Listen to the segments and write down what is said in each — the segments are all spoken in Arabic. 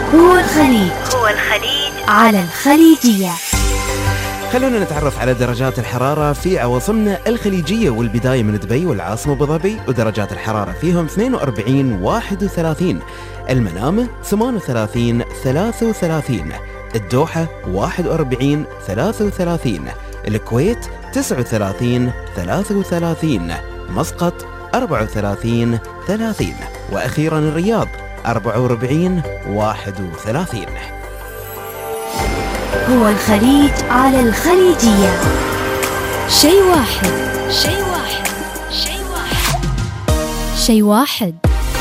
هو الخليج على الخليجية. خلونا نتعرف على درجات الحرارة في عواصمنا الخليجية، والبداية من دبي والعاصمة أبو ظبي، ودرجات الحرارة فيهم 42 31، المنامة 38 33، الدوحة 41 33، الكويت 39 33، مسقط 34 30، وأخيرا الرياض 44 31. هو الخليج على الخليجية. شيء واحد.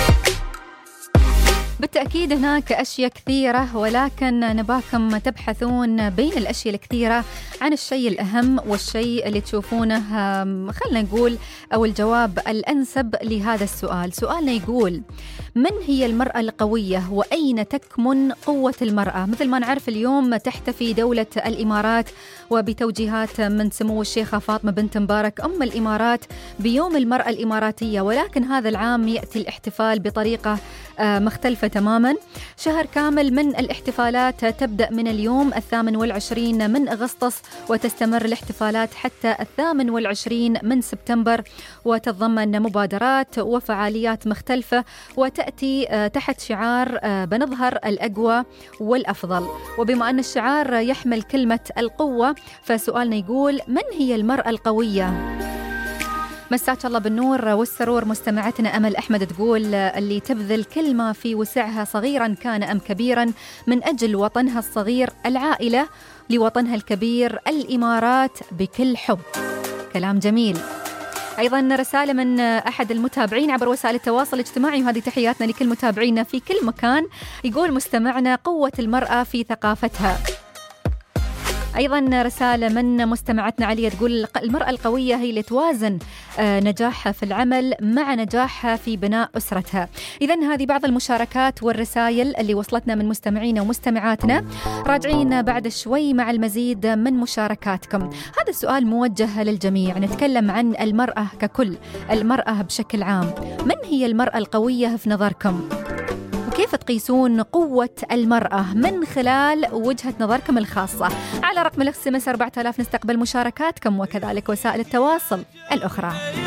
بالتأكيد هناك أشياء كثيرة، ولكن نباكم تبحثون بين الأشياء الكثيرة عن الشيء الأهم والشيء اللي تشوفونه خلنا نقول أو الجواب الأنسب لهذا السؤال. سؤالنا يقول: من هي المرأة القوية وأين تكمن قوة المرأة؟ مثل ما نعرف اليوم تحتفي دولة الإمارات وبتوجيهات من سمو الشيخة فاطمة بنت مبارك أم الإمارات بيوم المرأة الإماراتية، ولكن هذا العام يأتي الاحتفال بطريقة مختلفة تماما. شهر كامل من الاحتفالات تبدأ من اليوم 28 من أغسطس وتستمر الاحتفالات حتى 28 من سبتمبر، وتتضمن مبادرات وفعاليات مختلفة وتأتي تحت شعار بنظهر الأقوى والأفضل. وبما أن الشعار يحمل كلمة القوة، فسؤالنا يقول: من هي المرأة القوية؟ مساك الله بالنور والسرور مستمعتنا أمل أحمد، تقول: اللي تبذل كلمة في وسعها صغيرا كان أم كبيرا من أجل وطنها الصغير، العائلة لوطنها الكبير، الإمارات بكل حب. كلام جميل. أيضا رسالة من أحد المتابعين عبر وسائل التواصل الاجتماعي، وهذه تحياتنا لكل متابعينا في كل مكان. يقول مستمعنا: قوة المرأة في ثقافتها. أيضا رسالة من مستمعتنا عليا تقول: المرأة القوية هي اللي توازن نجاحها في العمل مع نجاحها في بناء أسرتها. إذن هذه بعض المشاركات والرسائل اللي وصلتنا من مستمعينا ومستمعاتنا. راجعين بعد شوي مع المزيد من مشاركاتكم. هذا السؤال موجه للجميع، نتكلم عن المرأة ككل، المرأة بشكل عام. من هي المرأة القوية في نظركم؟ وكيف تقيسون قوة المرأة من خلال وجهة نظركم الخاصة؟ على رقم الSMS 4000 نستقبل مشاركاتكم، وكذلك وسائل التواصل الأخرى.